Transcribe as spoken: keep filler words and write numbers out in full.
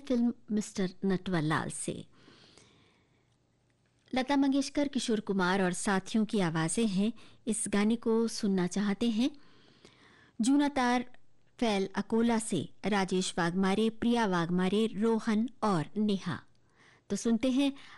Film mister Natwarlal से। लता मंगेशकर, किशोर कुमार और साथियों की आवाजें हैं। इस गाने को सुनना चाहते हैं जूनातार फैल अकोला से राजेश वाघमारे, प्रिया वाघमारे, रोहन और नेहा। तो सुनते हैं